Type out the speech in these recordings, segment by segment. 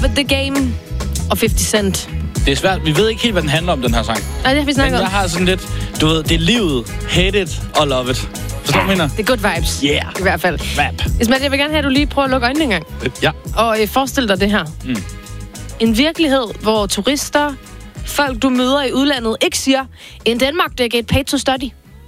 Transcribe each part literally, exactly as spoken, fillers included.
with the game og halvtreds Cent. Det er svært. Vi ved ikke helt, hvad den handler om, den her sang. Nej, det har vi snakket Men om. jeg har sådan lidt, du ved, det er livet, hate it og love it. Forstår du, Ja, mener? det er good vibes. Yeah. I hvert fald. Vap. Ismail, jeg vil gerne have, at du lige prøver at lukke øjnene en gang. Ja. Og øh, forestil dig det her. Mm. En virkelighed, hvor turister, folk du møder i udlandet, ikke siger, in Denmark, they get paid to study.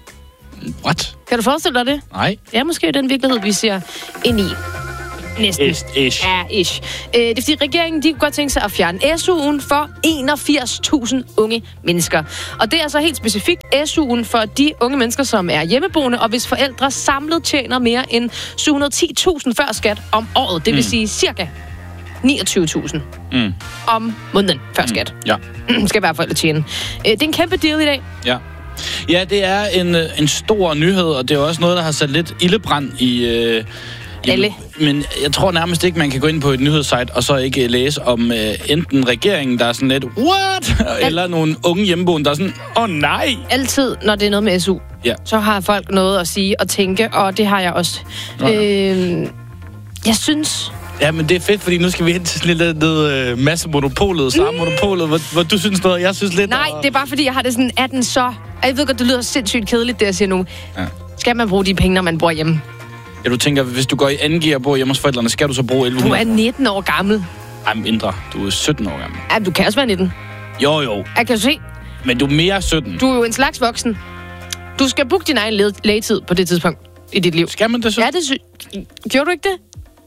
What? Kan du forestille dig det? Nej. Det er måske den virkelighed, vi ser ind i. Næsten. Ish, ish. Ja, ish. Øh, det er fordi, regeringen de kunne godt tænke sig at fjerne S U'en for enogfirs tusind unge mennesker. Og det er så helt specifikt S U'en for de unge mennesker, som er hjemmeboende, og hvis forældre samlet tjener mere end syv hundrede og ti tusind før skat om året. Det vil mm. sige cirka niogtyve tusind Mm. om måneden før skat. Ja. Skal være forældre tjene. Øh, det er en kæmpe deal i dag. Ja. Ja, det er en, en stor nyhed, og det er også noget, der har sat lidt ildebrand i... Øh, i Alle. Men jeg tror nærmest ikke, man kan gå ind på et nyhedssite og så ikke læse om øh, enten regeringen, der er sådan lidt, what? Eller nogle unge hjemmeboende, der er sådan, åh oh, nej! Altid, når det er noget med S U, Ja. så har folk noget at sige og tænke, og det har jeg også. Nå, ja. Øh, jeg synes... Ja, men det er fedt, fordi nu skal vi hen til sådan lidt noget øh, masse monopolet, samme mm. monopolet, hvor, hvor du synes noget, jeg synes lidt... Nej, og... det er bare fordi, jeg har det sådan, er den så... Jeg ved godt, det lyder sindssygt kedeligt, det jeg siger nu. Ja. Skal man bruge de penge, når man bor hjemme? Ja, du tænker, hvis du går i anden gear og bor hjemme hos forældrene, skal du så bruge elleve Du hundrede? er nitten år gammel. Ej, mindre. Du er sytten år gammel. Ja, du kan også være nitten. Jo, jo. Jeg kan se, Men du er mere sytten. du er jo en slags voksen. Du skal booke din egen læ- lægetid på det tidspunkt i dit liv. Skal man det så? Ja, det sy- Gjorde du ikke det?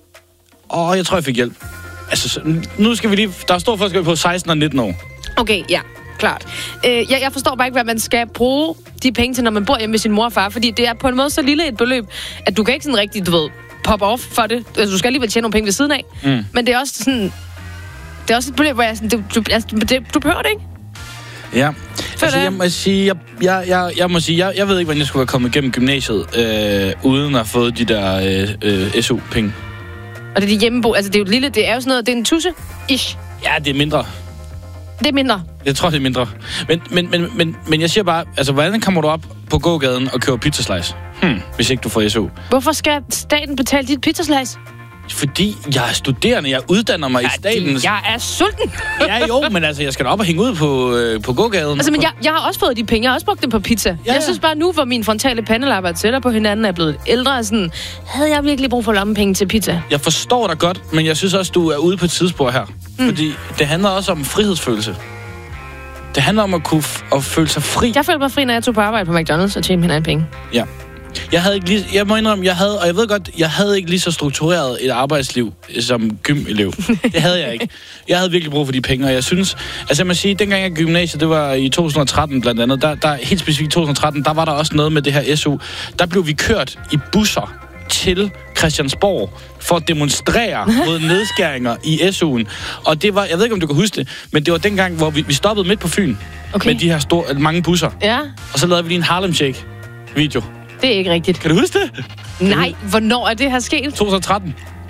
Åh, oh, jeg tror, jeg fik hjælp. Altså, så- nu skal vi lige... Der er stor forskel på seksten og nitten år. Okay, ja, klart. Øh, jeg, jeg forstår bare ikke, hvad man skal bruge de penge til, når man bor hjemme med sin mor og far, fordi det er på en måde så lille et beløb, at du kan ikke sådan rigtig, du ved, pop off for det. Altså, du skal alligevel tjene nogle penge ved siden af. Mm. Men det er også sådan... Det er også et beløb, hvor jeg sådan... Du, du, altså, det, du behøver det ikke. Ja. Altså, det. jeg må sige... Jeg, jeg, jeg, jeg må sige... Jeg, jeg ved ikke, hvordan jeg skulle være kommet igennem gymnasiet, øh, uden at have fået de der øh, øh, S U-penge. Og det er de hjemmebo... Altså, det er jo et lille... Det er jo sådan noget... Det er en tusse-ish. Ja, det er mindre. Det er mindre. Jeg tror, det er mindre. Men, men, men, men, men jeg siger bare... Altså, hvordan kommer du op på gågaden og køber pizzaslice? Hmm, hvis ikke du får S U. Hvorfor skal staten betale dit pizzaslice? Fordi jeg er studerende, jeg uddanner mig ja, i statens... Jeg er sulten. Ja, jo, men altså, jeg skal da op og hænge ud på, øh, på gågaden. Altså, men jeg, jeg har også fået de penge. Jeg har også brugt dem på pizza. Ja, ja. Jeg synes bare, nu hvor min frontale pandelapper er tættere på hinanden, er blevet ældre, sådan, havde jeg virkelig brug for lommepenge til pizza? Jeg forstår dig godt, men jeg synes også, du er ude på et tidsspor her. Mm. Fordi det handler også om frihedsfølelse. Det handler om at kunne f- at føle sig fri. Jeg følte mig fri, når jeg tog på arbejde på McDonald's og tjente mine egne penge. Ja. Jeg havde ikke lige, jeg må indrømme, jeg havde, og jeg ved godt, jeg havde ikke lige så struktureret et arbejdsliv som gymelev. Det havde jeg ikke. Jeg havde virkelig brug for de penge, og jeg synes, altså jeg må sige, dengang jeg gik i gymnasiet, det var i to tusind og tretten blandt andet, der, der helt specifikt i to tusind og tretten, der var der også noget med det her S U. Der blev vi kørt i busser til Christiansborg for at demonstrere mod nedskæringer i S U'en. Og det var, jeg ved ikke, om du kan huske det, men det var dengang, hvor vi, vi stoppede midt på Fyn Okay. med de her store, mange busser. Ja, Og så lavede vi lige en Harlem Shake-video. det er ikke rigtigt. Kan du huske det? Nej, hvornår er det her sket? to tusind og tretten.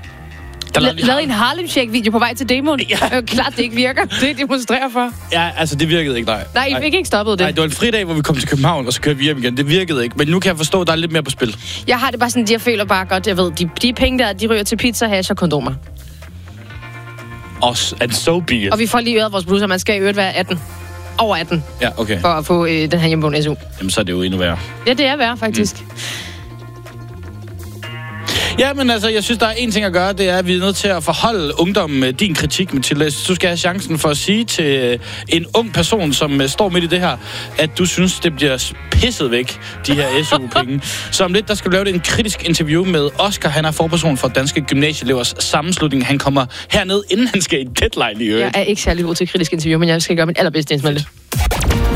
Der lavede vi Lavede en Harlem Shake-video på vej til demoen? Ja. Det er jo klart, det ikke virker. Det demonstrerer for. Ja, altså det virkede ikke, nej. Nej, I fik ikke stoppet det. Nej, det var en fridag, hvor vi kom til København, og så kørte vi hjem igen. Det virkede ikke. Men nu kan jeg forstå, at der er lidt mere på spil. Jeg har det bare sådan, jeg føler bare godt, jeg ved, de, de penge der, de ryger til pizza, hash og kondomer. Og and so be it. Og vi får lige øret vores blusser, man skal i øvrigt være atten. Over atten, Ja, okay. for at få øh, den her hjemmeboende S U. Jamen, så er det jo endnu værre. Ja, det er værd, faktisk. Mm. Ja, men altså, jeg synes, der er en ting at gøre, det er, at vi er nødt til at forholde ungdommen med din kritik, Mathilde. Du skal have chancen for at sige til en ung person, som står midt i det her, at du synes, det bliver pisset væk, de her S U-penge. Så om lidt, der skal du lave en kritisk interview med Oscar. Han er forperson for Danske Gymnasieelevers Sammenslutning. Han kommer herned, inden han skal i deadline i øvrigt. Jeg er ikke særlig god til kritisk interview, men jeg skal gøre mit allerbedste, Ismail.